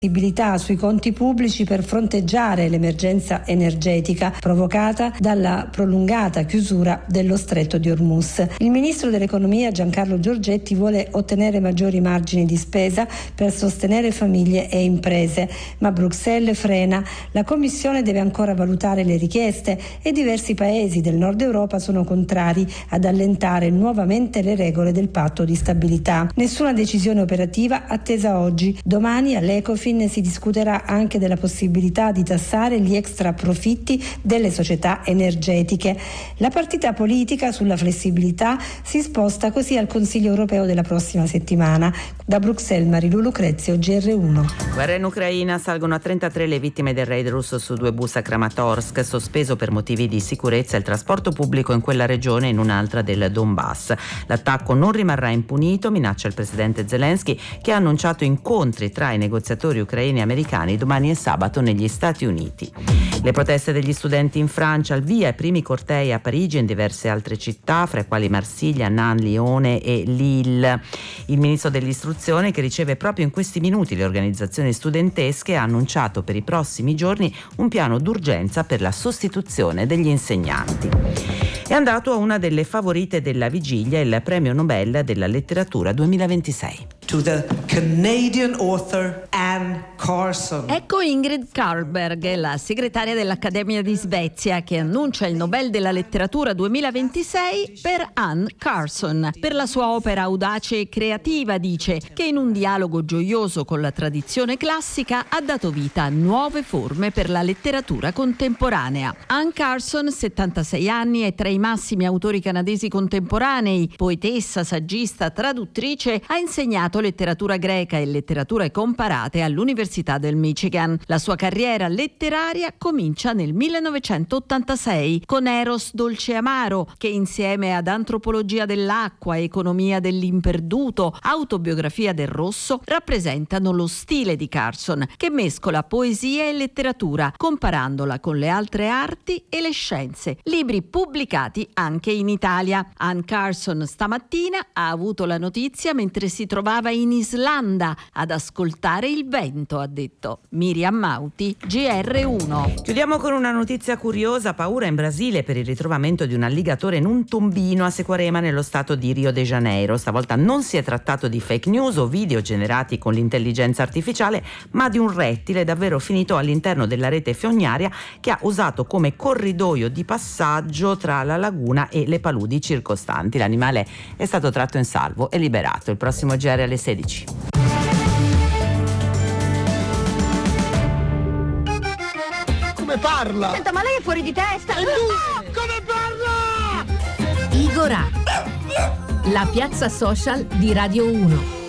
flessibilità sui conti pubblici per fronteggiare l'emergenza energetica provocata dalla prolungata chiusura dello stretto di Hormuz. Il ministro dell'economia Giancarlo Giorgetti vuole ottenere maggiori margini di spesa per sostenere famiglie e imprese, ma Bruxelles frena. La Commissione deve ancora valutare le richieste e diversi paesi del nord Europa sono contrari ad allentare nuovamente le regole del patto di stabilità. Nessuna decisione operativa attesa oggi. Domani all'Ecofin si discuterà anche della possibilità di tassare gli extra profitti delle società energetiche. La partita politica sulla flessibilità si sposta così al Consiglio europeo della prossima settimana. Da Bruxelles, Marilu Lucrezio, GR1. Guerra in Ucraina, salgono a 33 le vittime del raid russo su 2 bus a Kramatorsk, sospeso per motivi di sicurezza il trasporto pubblico in quella regione e in un'altra del Donbass. L'attacco non rimarrà impunito, minaccia il presidente Zelensky, che ha annunciato incontri tra i negoziatori ucraini e americani domani e sabato negli Stati Uniti. Le proteste degli studenti in Francia, al via i primi cortei a Parigi e in diverse altre città, fra i quali Marsiglia, Nantes, Lione e Lille. Il ministro dell'istruzione, che riceve proprio in questi minuti le organizzazioni studentesche, ha annunciato per i prossimi giorni un piano d'urgenza per la sostituzione degli insegnanti. È andato a una delle favorite della vigilia, il premio Nobel della letteratura 2026. To the Canadian author Anne Carson. Ecco Ingrid Carlberg, la segretaria dell'Accademia di Svezia, che annuncia il Nobel della letteratura 2026 per Anne Carson. Per la sua opera audace e creativa, dice, che in un dialogo gioioso con la tradizione classica ha dato vita a nuove forme per la letteratura contemporanea. Anne Carson, 76 anni, è tra i massimi autori canadesi contemporanei, poetessa, saggista, traduttrice, ha insegnato letteratura greca e letterature comparate all'Università del Michigan. La sua carriera letteraria comincia nel 1986 con Eros dolce e amaro, che insieme ad Antropologia dell'acqua, Economia dell'imperduto, Autobiografia del rosso rappresentano lo stile di Carson, che mescola poesia e letteratura, comparandola con le altre arti e le scienze. Libri pubblicati anche in Italia. Anne Carson stamattina ha avuto la notizia mentre si trovava in Islanda ad ascoltare il vento, ha detto. Miriam Mauti, GR1. Chiudiamo con una notizia curiosa: paura in Brasile per il ritrovamento di un alligatore in un tombino a Sequarema, nello stato di Rio de Janeiro. Stavolta non si è trattato di fake news o video generati con l'intelligenza artificiale, ma di un rettile davvero finito all'interno della rete fognaria che ha usato come corridoio di passaggio tra la laguna e le paludi circostanti. L'animale è stato tratto in salvo e liberato. Il prossimo GR alle 16. Come parla? Senta, ma lei è fuori di testa! E lui? Come parla? Igorà, la piazza social di Radio 1.